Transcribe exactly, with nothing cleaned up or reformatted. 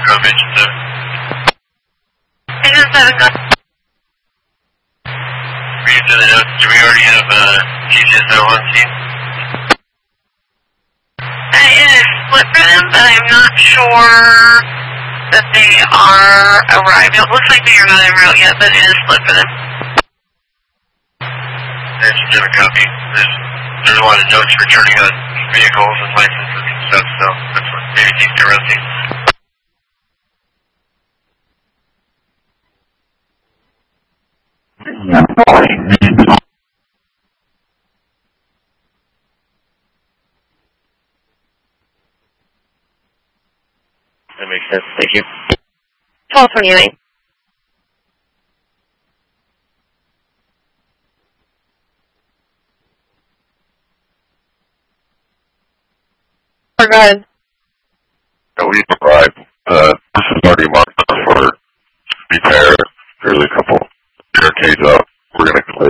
Convention seven. Engine seven, go. Read to the notes. Do we already have uh, T C S O on scene? I did split for them, but I'm not sure that they are arriving. It looks like they are not en route yet, but it is split for them. Engine seven copy. There's, there's a lot of notes returning on vehicles and licenses and stuff, so that's what maybe keeps it rusty. That makes sense. Thank you. twelve twenty-nine. Go ahead. Uh, we've arrived. Uh, this is already marked for repair. There's a couple barricades up.